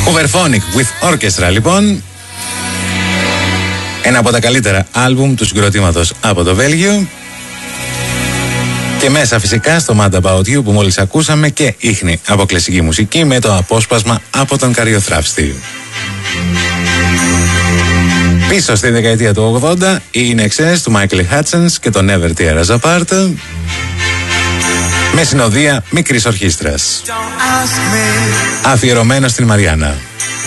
Hooverphonic with Orchestra, λοιπόν. Ένα από τα καλύτερα άλμπουμ του συγκροτήματος από το Βέλγιο. Και μέσα φυσικά στο Mad About You που μόλις ακούσαμε και ίχνη από κλασική μουσική με το απόσπασμα από τον Καριοθράφστη. Πίσω στη δεκαετία του 80 οι In-Excess του Michael Hutchence και το Never Tear Us Apart με συνοδεία μικρής ορχήστρας αφιερωμένο στην Μαριάννα.